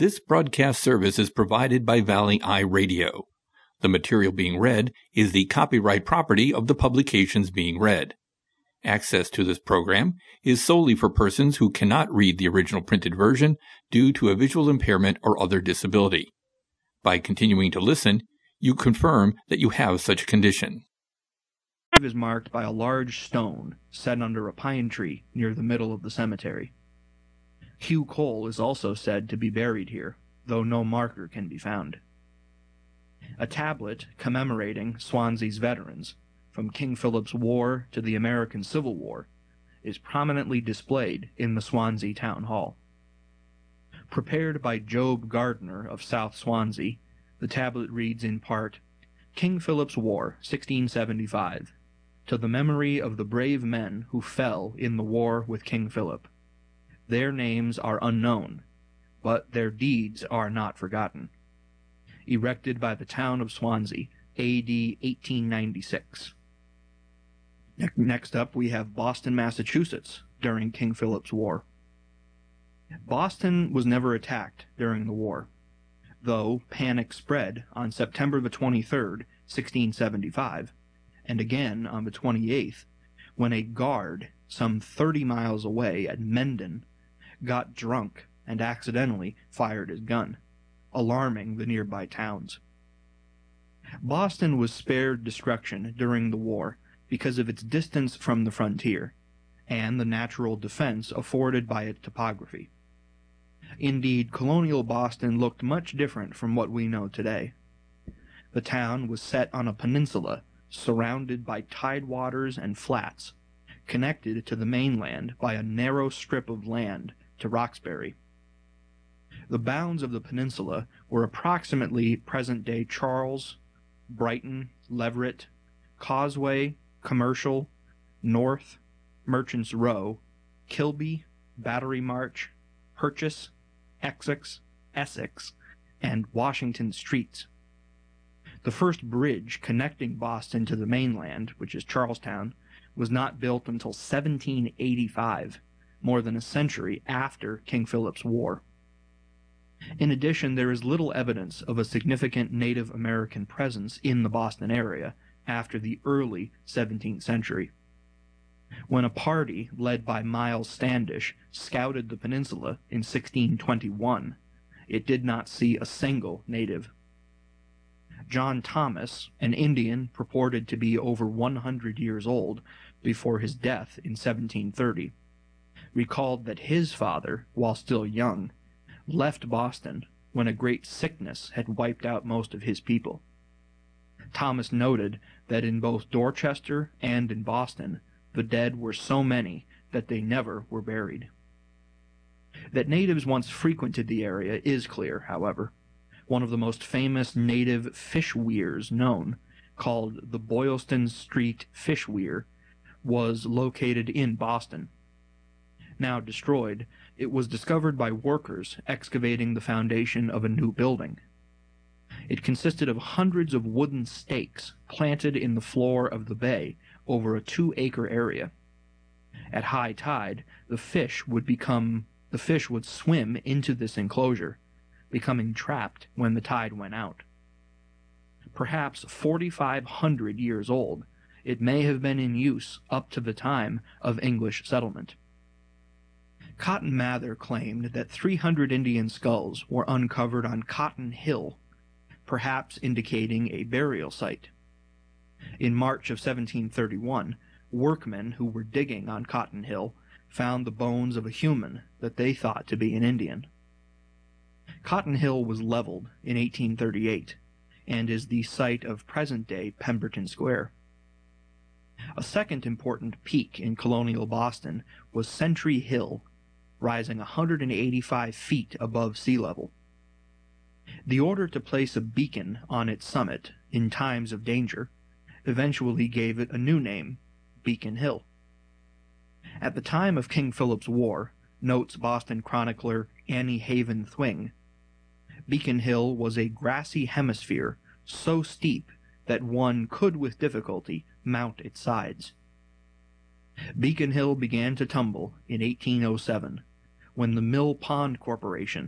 This broadcast service is provided by Valley Eye Radio. The material being read is the copyright property of the publications being read. Access to this program is solely for persons who cannot read the original printed version due to a visual impairment or other disability. By continuing to listen, you confirm that you have such a condition. The grave is marked by a large stone set under a pine tree near the middle of the cemetery. Hugh Cole is also said to be buried here, though no marker can be found. A tablet commemorating Swansea's veterans, from King Philip's War to the American Civil War, is prominently displayed in the Swansea Town Hall. Prepared by Job Gardner of South Swansea, the tablet reads in part, "King Philip's War, 1675, to the memory of the brave men who fell in the war with King Philip. Their names are unknown, but their deeds are not forgotten. Erected by the town of Swansea, A.D. 1896. Next up, we have Boston, Massachusetts, during King Philip's War. Boston was never attacked during the war, though panic spread on September the 23rd, 1675, and again on the 28th, when a guard some 30 miles away at Mendon got drunk and accidentally fired his gun, alarming the nearby towns. Boston was spared destruction during the war because of its distance from the frontier and the natural defense afforded by its topography. Indeed, colonial Boston looked much different from what we know today. The town was set on a peninsula surrounded by tidewaters and flats, connected to the mainland by a narrow strip of land to Roxbury. The bounds of the peninsula were approximately present-day Charles, Brighton, Leverett, Causeway, Commercial, North, Merchants Row, Kilby, Battery March, Purchase, Essex, and Washington Streets. The first bridge connecting Boston to the mainland, which is Charlestown, was not built until 1785, more than a century after King Philip's War. In addition, there is little evidence of a significant Native American presence in the Boston area after the early 17th century. When a party led by Miles Standish scouted the peninsula in 1621, it did not see a single native. John Thomas, an Indian purported to be over 100 years old before his death in 1730, recalled that his father, while still young, left Boston when a great sickness had wiped out most of his people. Thomas noted that in both Dorchester and in Boston, the dead were so many that they never were buried. That natives once frequented the area is clear, however. One of the most famous native fish weirs known, called the Boylston Street Fish Weir, was located in Boston. Now destroyed, it was discovered by workers excavating the foundation of a new building. It consisted of hundreds of wooden stakes planted in the floor of the bay over a 2-acre area. At high tide, the fish would swim into this enclosure, becoming trapped when the tide went out. Perhaps 4,500 years old, it may have been in use up to the time of English settlement. Cotton Mather claimed that 300 Indian skulls were uncovered on Cotton Hill, perhaps indicating a burial site. In March of 1731, workmen who were digging on Cotton Hill found the bones of a human that they thought to be an Indian. Cotton Hill was leveled in 1838 and is the site of present-day Pemberton Square. A second important peak in colonial Boston was Sentry Hill, rising 185 feet above sea level. The order to place a beacon on its summit in times of danger eventually gave it a new name, Beacon Hill. At the time of King Philip's War, notes Boston chronicler Annie Haven Thwing, Beacon Hill was a grassy hemisphere so steep that one could with difficulty mount its sides. Beacon Hill began to tumble in 1807, when the Mill Pond Corporation